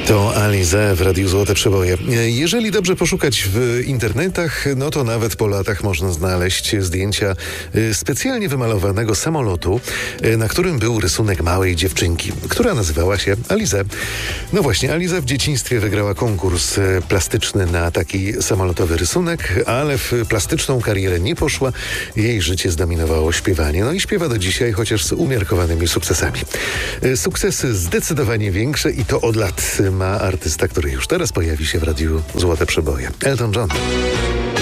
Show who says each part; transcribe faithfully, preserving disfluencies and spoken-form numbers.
Speaker 1: To Alize w Radiu Złote Przeboje. Jeżeli dobrze poszukać w internetach, no to nawet po latach można znaleźć zdjęcia specjalnie wymalowanego samolotu, na którym był rysunek małej dziewczynki, która nazywała się Alize. No właśnie, Aliza w dzieciństwie wygrała konkurs plastyczny na taki samolotowy rysunek, ale w plastyczną karierę nie poszła. Jej życie zdominowało śpiewanie. No i śpiewa do dzisiaj, chociaż z umiarkowanymi sukcesami. Sukcesy zdecydowanie większe i to od lat ma artysta, który już teraz pojawi się w Radiu Złote Przeboje. Elton John.